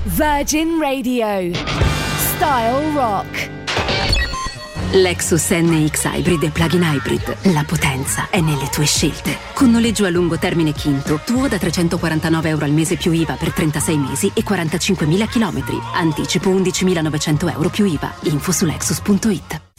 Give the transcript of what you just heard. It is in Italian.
Virgin Radio. Style Rock. Lexus NX Hybrid e Plug-in Hybrid. La potenza è nelle tue scelte. Con noleggio a lungo termine Quinto, tuo da €349 al mese più IVA per 36 mesi e 45.000 chilometri. Anticipo €11.900 più IVA. Info su Lexus.it.